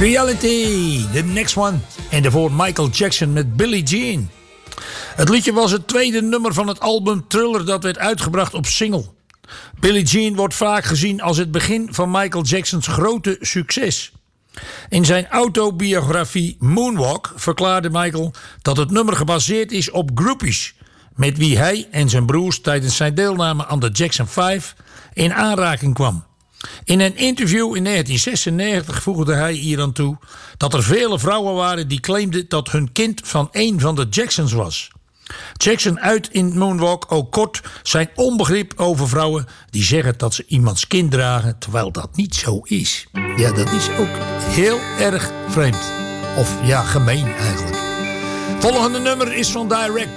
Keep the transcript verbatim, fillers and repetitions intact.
Reality, the next one. En daarvoor Michael Jackson met Billie Jean. Het liedje was het tweede nummer van het album Thriller dat werd uitgebracht op single. Billie Jean wordt vaak gezien als het begin van Michael Jacksons grote succes. In zijn autobiografie Moonwalk verklaarde Michael dat het nummer gebaseerd is op groupies, met wie hij en zijn broers tijdens zijn deelname aan de Jackson vijf in aanraking kwam. In een interview in negentien zesennegentig voegde hij hieraan toe dat er vele vrouwen waren die claimden dat hun kind van een van de Jacksons was. Jackson uit in Moonwalk ook kort zijn onbegrip over vrouwen die zeggen dat ze iemands kind dragen, terwijl dat niet zo is. Ja, dat is ook heel erg vreemd. Of ja, gemeen eigenlijk. Volgende nummer is van Direct.